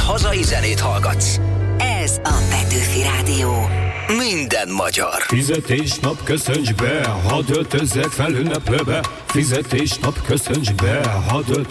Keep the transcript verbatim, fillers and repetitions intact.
hazai zenét hallgatsz. Ez a Petőfi Rádió. Minden magyar. Fizetésnap köszönts be, hadd öltözzek fel ünneplőbe. Fizetésnap köszönts be, hadd öltözzek